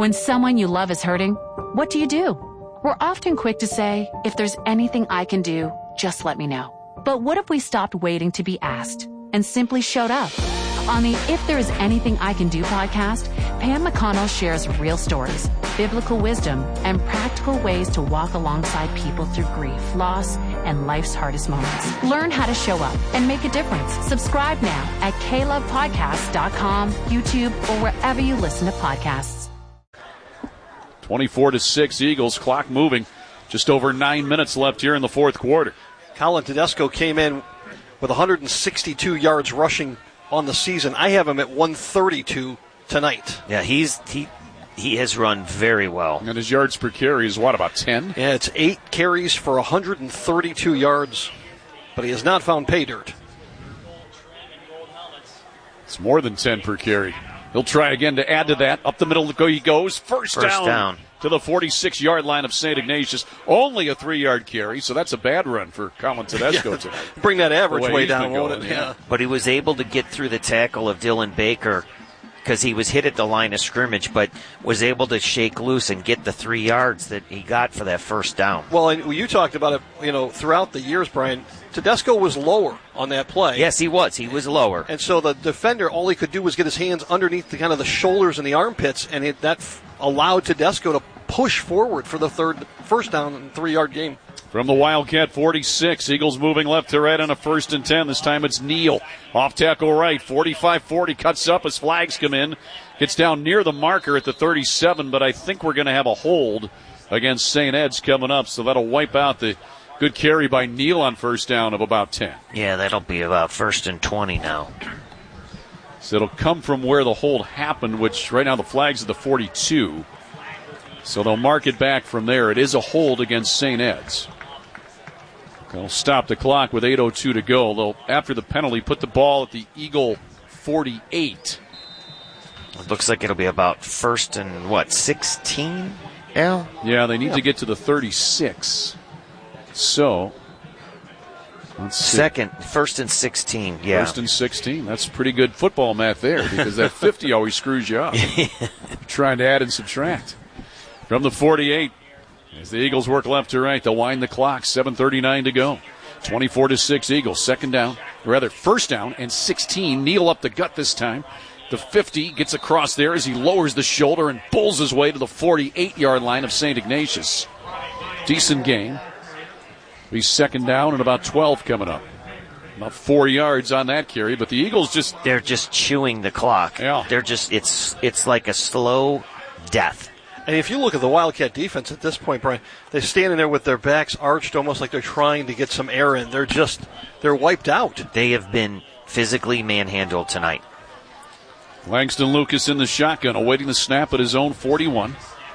When someone you love is hurting, what do? We're often quick to say, if there's anything I can do, just let me know. But what if we stopped waiting to be asked and simply showed up? On the If There Is Anything I Can Do podcast, Pam McConnell shares real stories, biblical wisdom, and practical ways to walk alongside people through grief, loss, and life's hardest moments. Learn how to show up and make a difference. Subscribe now at KLovePodcasts.com, YouTube, or wherever you listen to podcasts. 24-6 Eagles, clock moving. Just over 9 minutes left here in the fourth quarter. Colin Tedesco came in with 162 yards rushing on the season. I have him at 132 tonight. Yeah, he has run very well. And his yards per carry is what, about 10? Yeah, it's 8 carries for 132 yards, but he has not found pay dirt. It's more than 10 per carry. He'll try again to add to that. Up the middle he goes. First down to the 46-yard line of St. Ignatius. Only a 3-yard carry, so that's a bad run for Colin Tedesco tonight. Bring that average way down, won't it? Yeah. But he was able to get through the tackle of Dylan Baker because he was hit at the line of scrimmage, but was able to shake loose and get the 3 yards that he got for that first down. Well, and you talked about it, throughout the years, Brian. Tedesco was lower on that play. Yes, he was. He was lower. And so the defender, all he could do was get his hands underneath the kind of the shoulders and the armpits, and that allowed Tedesco to push forward for the first down and 3-yard game. From the Wildcat 46, Eagles moving left to right on a 1st and 10. This time it's Neal. Off tackle right, 45-40, cuts up as flags come in. Gets down near the marker at the 37, but I think we're going to have a hold against St. Ed's coming up, so that'll wipe out the good carry by Neal on first down of about 10. Yeah, that'll be about 1st and 20 now. So it'll come from where the hold happened, which right now the flag's at the 42. So they'll mark it back from there. It is a hold against St. Ed's. They'll stop the clock with 8:02 to go. They'll, after the penalty, put the ball at the Eagle 48. It looks like it'll be about 1st and 16 now? Yeah, they need to get to the 36. So, let's see. 1st and 16, yeah. 1st and 16. That's pretty good football math there, because that 50 always screws you up. Trying to add and subtract. From the 48, as the Eagles work left to right, they'll wind the clock. 7:39 to go. 24-6 Eagles. First down and 16. Neal up the gut this time. The 50 gets across there as he lowers the shoulder and pulls his way to the 48-yard line of St. Ignatius. Decent gain. Be 2nd down and about 12 coming up. About 4 yards on that carry, but the Eagles they're just chewing the clock. Yeah. They're just, it's like a slow death. And if you look at the Wildcat defense at this point, Brian, they're standing there with their backs arched almost like they're trying to get some air in. They're wiped out. They have been physically manhandled tonight. Langston Lucas in the shotgun, awaiting the snap at his own 41.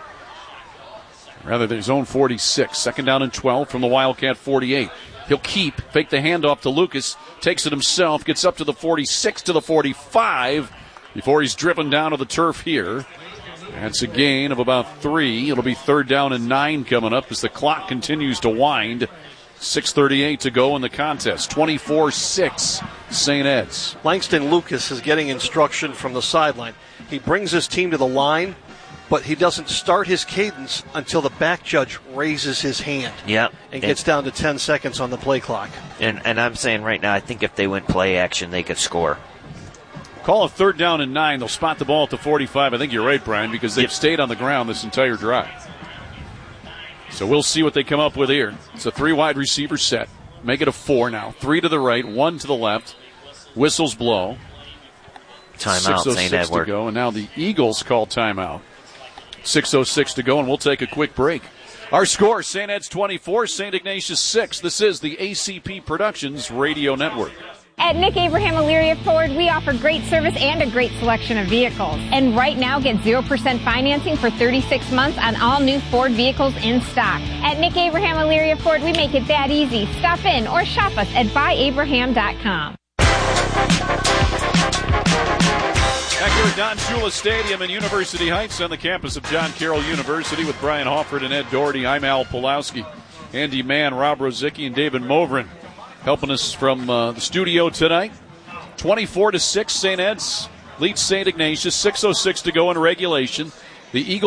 Rather, his own 46. 2nd down and 12 from the Wildcat 48. He'll fake the handoff to Lucas, takes it himself, gets up to the 46, to the 45, before he's driven down to the turf here. That's a gain of about 3. It'll be 3rd down and 9 coming up as the clock continues to wind. 6:38 to go in the contest. 24-6 St. Ed's. Langston Lucas is getting instruction from the sideline. He brings his team to the line, but he doesn't start his cadence until the back judge raises his hand. Yep. And gets down to 10 seconds on the play clock. And I'm saying right now, I think if they went play action, they could score. Call a 3rd down and 9. They'll spot the ball at the 45. I think you're right, Brian, because they've stayed on the ground this entire drive. So we'll see what they come up with here. It's a 3-wide receiver set. Make it a 4 now. 3 to the right, 1 to the left. Whistles blow. Timeout, St. Edward. To go, and now the Eagles call timeout. 6:06 to go, and we'll take a quick break. Our score, St. Ed's 24, St. Ignatius 6. This is the ACP Productions Radio Network. At Nick Abraham Elyria Ford, we offer great service and a great selection of vehicles. And right now, get 0% financing for 36 months on all new Ford vehicles in stock. At Nick Abraham Elyria Ford, we make it that easy. Stop in or shop us at buyabraham.com. Back here at Don Shula Stadium in University Heights on the campus of John Carroll University with Brian Hofford and Ed Doherty. I'm Al Pulowski, Andy Mann, Rob Rozicki, and David Movren helping us from the studio tonight. 24-6, St. Ed's leads St. Ignatius. 6:06 to go in regulation. The Eagles